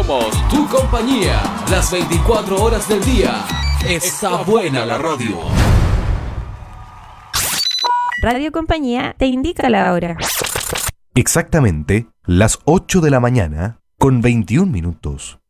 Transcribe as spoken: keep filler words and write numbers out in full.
Somos tu compañía, las veinticuatro horas del día. Está buena la radio. Radio Compañía te indica la hora. Exactamente las ocho de la mañana con veintiún minutos.